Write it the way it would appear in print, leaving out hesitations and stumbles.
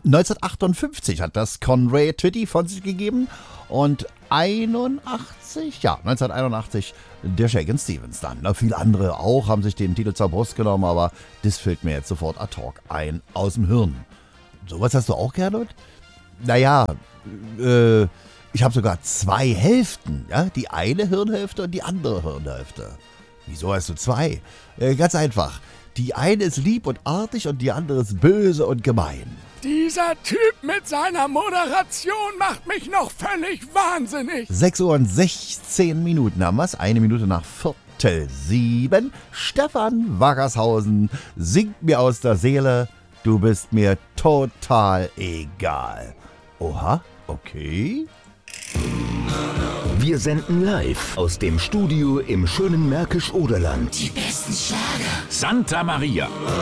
1958 hat das Conway Twitty von sich gegeben und 1981 der Shakin' Stevens dann. Na, viele andere auch haben sich den Titel zur Brust genommen, aber das fällt mir jetzt sofort ad hoc ein aus dem Hirn. Sowas hast du auch, Gernot? Naja, ich habe sogar 2 Hälften. Ja? Die eine Hirnhälfte und die andere Hirnhälfte. Wieso hast du 2? Ganz einfach. Die eine ist lieb und artig und die andere ist böse und gemein. Dieser Typ mit seiner Moderation macht mich noch völlig wahnsinnig. 6 Uhr und 16 Minuten haben wir's. 1 Minute nach 6:45. Stefan Wackershausen singt mir aus der Seele: Du bist mir total egal. Oha, okay. Wir senden live aus dem Studio im schönen Märkisch-Oderland. Die besten Schlager. Santa Maria.